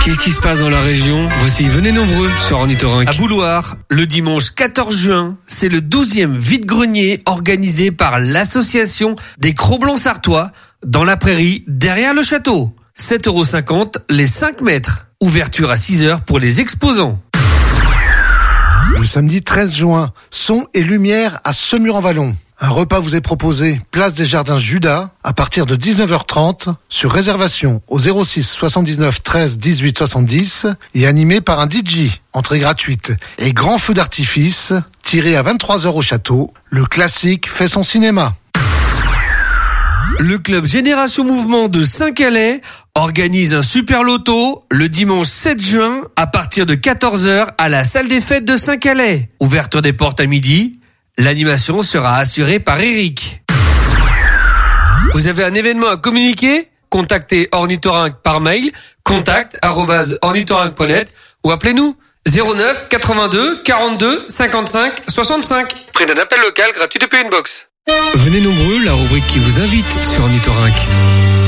Qu'est-ce qui se passe dans la région? Voici, venez nombreux sur Ornithorynque. À Bouloir, le dimanche 14 juin, c'est le 12e vide-grenier organisé par l'association des Cro-Blancs sartois dans la prairie derrière le château. 7,50 € les 5 mètres. Ouverture à 6 h pour les exposants. Le samedi 13 juin, son et lumière à Semur-en-Vallon. Un repas vous est proposé, place des Jardins Judas, à partir de 19h30, sur réservation au 06 79 13 18 70 et animé par un DJ, entrée gratuite. Et grand feu d'artifice, tiré à 23h au château, le classique fait son cinéma. Le club Génération Mouvement de Saint-Calais organise un super loto le dimanche 7 juin à partir de 14 h à la salle des fêtes de Saint-Calais. Ouverture des portes à midi. L'animation sera assurée par Eric. Vous avez un événement à communiquer? Contactez Ornithorynque par mail contact@ornithorynque.net ou appelez-nous 09 82 42 55 65. Prix d'un appel local gratuit depuis une box. Venez nombreux, la rubrique qui vous invite sur Ornithorynque.